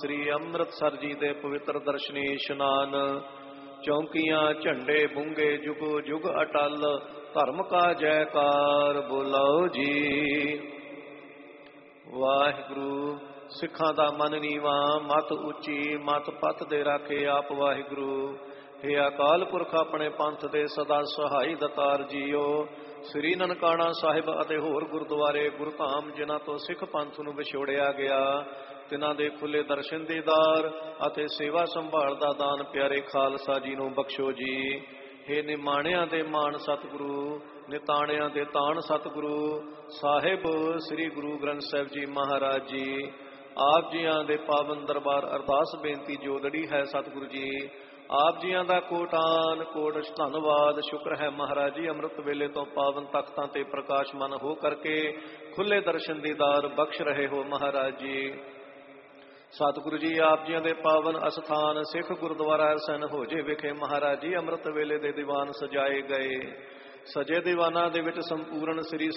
ਸ੍ਰੀ ਅੰਮ੍ਰਿਤਸਰ ਜੀ ਦੇ ਪਵਿੱਤਰ ਦਰਸ਼ਨੀ ਇਸ਼ਨਾਨ। ਚੌਂਕੀਆਂ ਝੰਡੇ ਬੁੰਗੇ ਜੁਗੋ ਜੁਗ ਅਟਲ, ਧਰਮ ਕਾ ਜੈਕਾਰ ਬੋਲਾਓ ਜੀ। ਵਾਹਿਗੁਰੂ। ਸਿੱਖਾਂ ਦਾ ਮਨ ਨੀਵਾਂ ਮਤ ਉੱਚੀ, ਮਤ ਪੱਤ ਦੇ ਰਾਖੇ ਆਪ ਵਾਹਿਗੁਰੂ। ਹੇ ਅਕਾਲ ਪੁਰਖ ਆਪਣੇ ਪੰਥ ਦੇ ਸਦਾ ਸਹਾਈ ਦਤਾਰ ਜੀਓ। ਸ੍ਰੀ ਨਨਕਾਣਾ ਸਾਹਿਬ ਅਤੇ ਹੋਰ ਗੁਰਦੁਆਰੇ ਗੁਰਧਾਮ ਜਿਨ੍ਹਾਂ ਤੋਂ ਸਿੱਖ ਪੰਥ ਨੂੰ ਵਿਛੋੜਿਆ ਗਿਆ, ਤਿਨਾਂ ਦੇ ਖੁੱਲੇ ਦਰਸ਼ਨ ਦੀਦਾਰ ਅਤੇ ਸੇਵਾ ਸੰਭਾਲ ਦਾ ਦਾਨ ਪਿਆਰੇ ਖਾਲਸਾ ਜੀ ਨੂੰ ਬਖਸ਼ੋ ਜੀ। ਹੇ ਨਿਮਾਣਿਆਂ ਦੇ ਮਾਣ ਸਤਿਗੁਰੂ, ਨਿਤਾਣਿਆਂ ਦੇ ਤਾਣ ਸਤਿਗੁਰੂ ਸਾਹਿਬ ਸ੍ਰੀ ਗੁਰੂ ਗ੍ਰੰਥ ਸਾਹਿਬ ਜੀ ਮਹਾਰਾਜ ਜੀ, ਆਪ ਜੀਆਂ ਦੇ ਪਾਵਨ ਦਰਬਾਰ ਅਰਦਾਸ ਬੇਨਤੀ ਜੋਦੜੀ ਹੈ ਸਤਿਗੁਰੂ ਜੀ। ਆਪ ਜੀਆਂ ਦਾ ਕੋਟਾਨ ਕੋਟ ਧੰਨਵਾਦ ਸ਼ੁਕਰ ਹੈ ਮਹਾਰਾਜ ਜੀ। ਅੰਮ੍ਰਿਤ ਵੇਲੇ ਤੋਂ ਪਾਵਨ ਤਖਤਾਂ ਤੇ ਪ੍ਰਕਾਸ਼ਮਾਨ ਹੋ ਕਰਕੇ ਖੁੱਲੇ ਦਰਸ਼ਨ ਦੀਦਾਰ ਬਖਸ਼ ਰਹੇ ਹੋ ਮਹਾਰਾਜ ਜੀ। ਸਤਿਗੁਰੂ ਜੀ ਆਪ ਜੀਆਂ ਦੇ ਪਾਵਨ ਅਸਥਾਨ ਸਿੱਖ ਗੁਰਦੁਆਰਾ ਸਨ ਹੋਜੇ ਵਿਖੇ ਮਹਾਰਾਜ ਜੀ ਅੰਮ੍ਰਿਤ ਵੇਲੇ ਦੇ ਦੀਵਾਨ ਸਜਾਏ ਗਏ। ਸਜੇ ਦੀਵਾਨਾਂ ਦੇ ਵਿੱਚ ਸੰਪੂਰਨ ਸ੍ਰੀ